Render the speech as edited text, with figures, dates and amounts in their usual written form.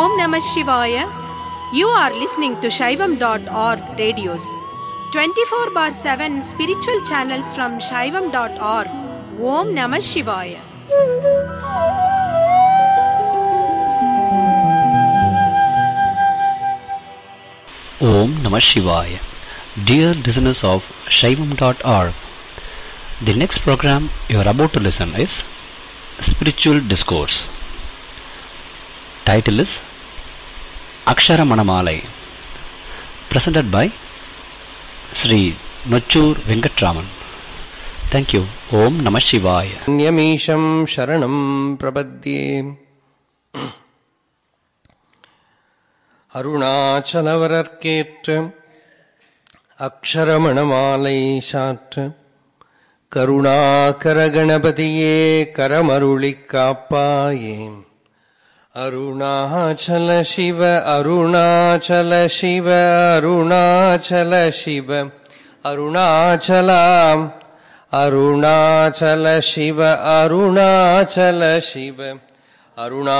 Om Namah Shivaya. You are listening to Shaivam.org radios. 24/7 spiritual channels from Shaivam.org. Om Namah Shivaya. Om Namah Shivaya. Dear listeners of Shaivam.org, the next program you are about to listen is Spiritual Discourse. Title is Akshara Manamalai, presented by Sri Nochur Venkatraman. Thank you. Om Namah Shivaya. Nyamisham Sharanam Prabadye. அருணாச்சலவரற்கேற்ற Aksharamanamalai சாற்ற Karunakara கணபதியே கரமருளிக் காப்பாயே. அருணாச்சல சிவ அருணாச்சல சிவ அருணாச்சல சிவ அருணாச்சலாம் அருணாச்சல சிவ அருணாச்சல சிவ அருணா